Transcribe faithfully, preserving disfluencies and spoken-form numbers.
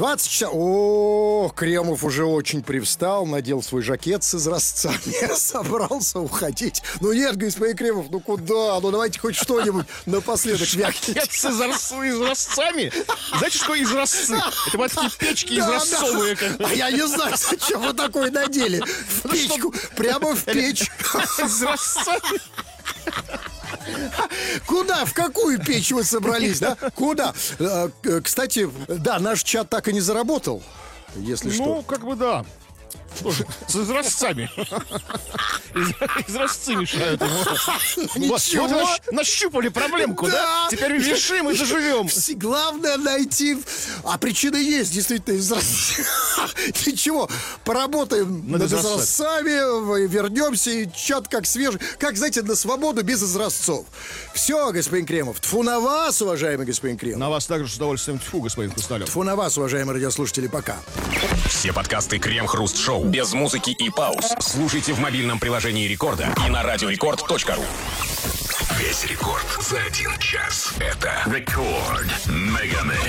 двадцать часов. О, Кремов уже очень привстал, надел свой жакет с изразцами, собрался уходить. Ну нет, господин Кремов, ну куда? Ну давайте хоть что-нибудь напоследок вякнете. Жакет с изразцами? Знаете, что изразцы? Это вот такие печки изразцовые. А я не знаю, зачем вы такое надели. В печку, прямо в печь. Изразцами? Куда? В какую печь вы собрались, да? Куда? Кстати, да, наш чат так и не заработал, если что. Ну, как бы да. Что же, с изразцами. Изразцы мешают ему. Ничего. Вот нащ- нащупали проблемку, да? Да. Теперь решим и заживем. Все- Главное найти. А причины есть, действительно, изразцы. Ничего, поработаем Над над изразцами. изразцами, вернемся, и чат как свежий. Как, знаете, на свободу без изразцов. Все, господин Кремов. Тьфу на вас, уважаемый господин Кремов. На вас также с удовольствием тьфу, господин Хрусталев. Тьфу на вас, уважаемые радиослушатели, пока. Все подкасты Крем-Хруст-Шоу без музыки и пауз. Слушайте в мобильном приложении Рекорда и на радиорекорд точка ру. Весь рекорд за один час. Это Рекорд Мегамикс.